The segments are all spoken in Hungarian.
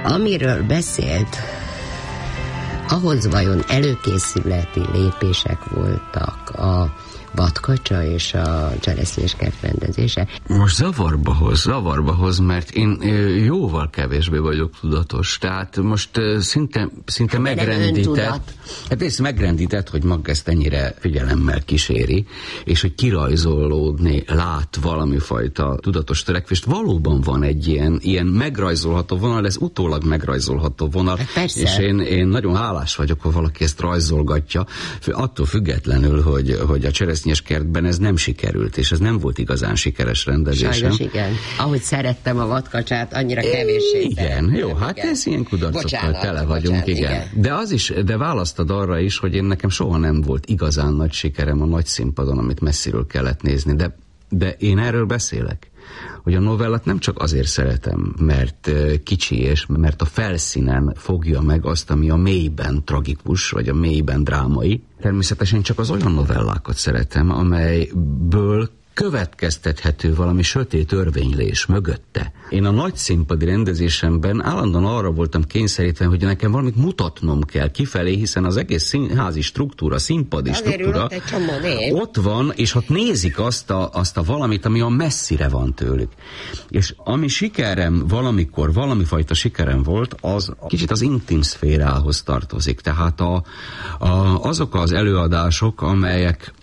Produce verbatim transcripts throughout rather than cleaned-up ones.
Amiről beszélt, ahhoz vajon előkészületi lépések voltak a vadkacsa és a cseresznyéskert rendezése? Most zavarba hoz, zavarba hoz, mert én jóval kevésbé vagyok tudatos. Tehát most szinte, szinte hát megrendített. Hát ez megrendített, hogy maga ezt ennyire figyelemmel kíséri, és hogy kirajzolódni lát valami fajta tudatos törekvést. Valóban van egy ilyen, ilyen megrajzolható vonal, ez utólag megrajzolható vonal. Hát és én, én nagyon hálás vagyok, hogy valaki ezt rajzolgatja. Attól függetlenül, hogy, hogy a cseresznyéskertben ez nem sikerült, és ez nem volt igazán sikeres rendezésem. Sajnos igen. Ahogy szerettem a vadkacsát, annyira kevéssé Igen, szerettem. jó, hát igen. Ez ilyen kudarcokkal Bocsánat, tele vagyunk, bocsánat, igen. igen. De az is, de választad arra is, hogy én nekem soha nem volt igazán nagy sikerem a nagy színpadon, amit messziről kellett nézni, de, de én erről beszélek, hogy a novellát nem csak azért szeretem, mert kicsi, és mert a felszínen fogja meg azt, ami a mélyben tragikus, vagy a mélyben drámai. Természetesen csak az olyan novellákat szeretem, amelyből következtethető valami sötét örvénylés mögötte. Én a nagy színpadi rendezésemben állandóan arra voltam kényszerítve, hogy nekem valamit mutatnom kell kifelé, hiszen az egész színházi struktúra, színpadi azért struktúra ott, egy csomó név. Ott van, és ott nézik azt a, azt a valamit, ami a messzire van tőlük. És ami sikerem valamikor, valami fajta sikerem volt, az kicsit az intim szférához tartozik. Tehát a, a, azok az előadások, amelyek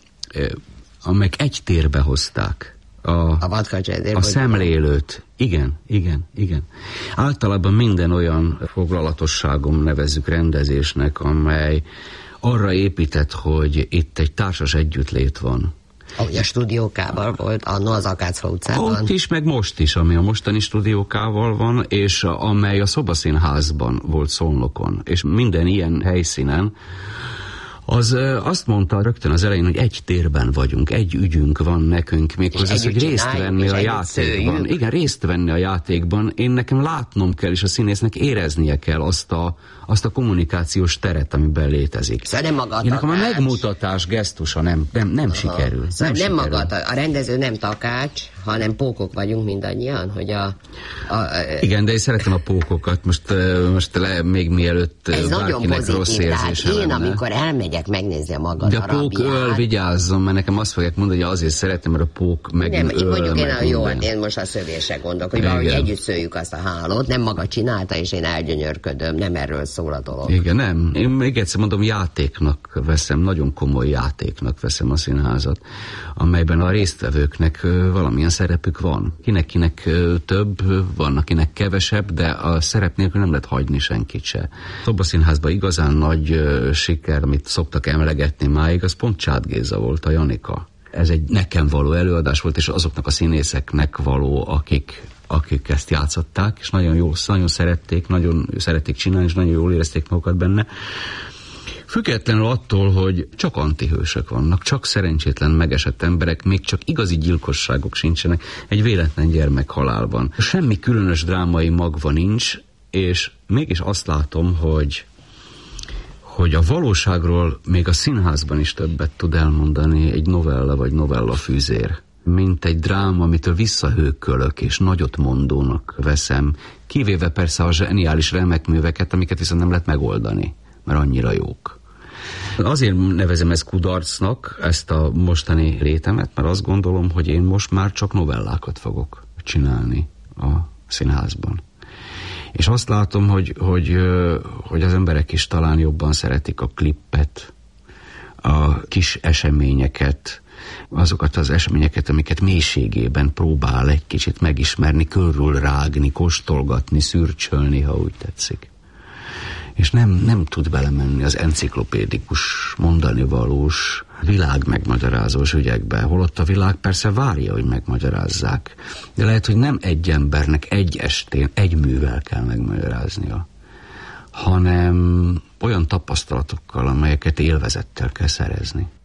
amelyek egy térbe hozták a, a, a szemlélőt. Igen, igen, igen. Általában minden olyan foglalatosságom nevezzük rendezésnek, amely arra épített, hogy itt egy társas együttlét van. Ahogy a stúdiókával volt, anno az Akácfa utcában. Ott is, meg most is, ami a mostani stúdiókával van, és amely a Szobaszínházban volt Szolnokon. És minden ilyen helyszínen az azt mondta rögtön az elején, hogy egy térben vagyunk, egy ügyünk van nekünk, méghozzá az, hogy részt venni a játékban. Igen, részt venni a játékban. Én nekem látnom kell, és a színésznek éreznie kell azt a, azt a kommunikációs teret, amiben létezik. Szóval nem maga a Én nekem a megmutatás gesztusa nem, nem, nem sikerül. Szóval nem, nem sikerül. maga, a rendező nem takács, hanem pókok vagyunk mindannyian, hogy a... a, a Igen, de én szeretem a pókokat, most, most le, még mielőtt ez bárkinek rossz érzése én, lenne. amikor elmegyek megnézni a maga de a pók öl, vigyázzon, mert nekem azt fogják mondani, hogy azért szeretem, mert a pók meg nem, öl, mondjuk meg én a jó, minden. én most a szövésre gondolok, hogy valahogy együtt szőjük azt a hálót, nem maga csinálta, és én elgyönyörködöm, nem erről szól a dolog. Igen, nem. Én még egyszer mondom, játéknak veszem, nagyon komoly játéknak veszem a színházat, amelyben a résztvevőknek valamilyen szerepük van. Kinek-kinek több, van akinek kevesebb, de a szerep nélkül nem lehet hagyni senkit se. Szobaszínházban igazán nagy siker, amit szoktak emlegetni máig, az pont Csád Géza volt, a Janika. Ez egy nekem való előadás volt, és azoknak a színészeknek való, akik, akik ezt játszották, és nagyon jó, nagyon szerették, nagyon szerették csinálni, és nagyon jól érezték magukat benne. Függetlenül attól, hogy csak antihősök vannak, csak szerencsétlen megesett emberek, még csak igazi gyilkosságok sincsenek egy véletlen gyermekhalálban. Semmi különös drámai magva nincs, és mégis azt látom, hogy hogy a valóságról még a színházban is többet tud elmondani egy novella vagy novella fűzér, mint egy dráma, amitől visszahőkölök és nagyot mondónak veszem, kivéve persze a zseniális remek műveket, amiket viszont nem lehet megoldani, mert annyira jók. Azért nevezem ezt kudarcnak, ezt a mostani létemet, mert azt gondolom, hogy én most már csak novellákat fogok csinálni a színházban. És azt látom, hogy, hogy, hogy az emberek is talán jobban szeretik a klippet, a kis eseményeket, azokat az eseményeket, amiket mélységében próbál egy kicsit megismerni, körül rágni, kóstolgatni, szürcsölni, ha úgy tetszik. És nem, nem tud belemenni az enciklopédikus, mondanivalós, világ megmagyarázós ügyekbe, holott a világ persze várja, hogy megmagyarázzák. De lehet, hogy nem egy embernek egy estén, egy művel kell megmagyaráznia, hanem olyan tapasztalatokkal, amelyeket élvezettel kell szerezni.